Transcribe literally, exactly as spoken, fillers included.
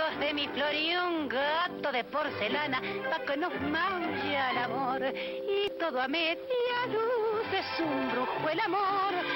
ojos de mi flor y un gato de porcelana, pa' que nos maulla el amor. Y todo a media luz es un brujo el amor.